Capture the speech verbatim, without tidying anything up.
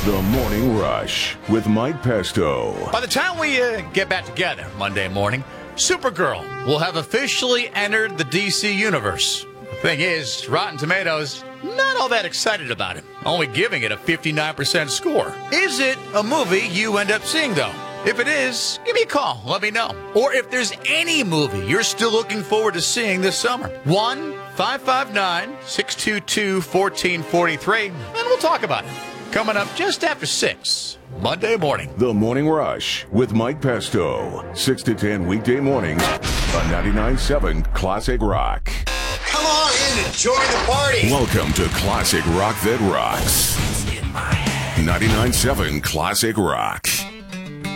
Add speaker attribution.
Speaker 1: The Morning Rush with Mike Pesto.
Speaker 2: By the time we uh, get back together Monday morning, Supergirl will have officially entered the D C universe. The thing is, Rotten Tomatoes, not all that excited about it, only giving it a fifty-nine percent score. Is it a movie you end up seeing, though? If it is, give me a call. Let me know. Or if there's any movie you're still looking forward to seeing this summer. one five five nine, six two two, one four four three, and we'll talk about it. Coming up just after six, Monday morning.
Speaker 1: The Morning Rush with Mike Pesto. six to ten weekday mornings on ninety-nine point seven Classic Rock.
Speaker 3: Come on in and join the party.
Speaker 1: Welcome to Classic Rock That Rocks. ninety-nine point seven Classic Rock.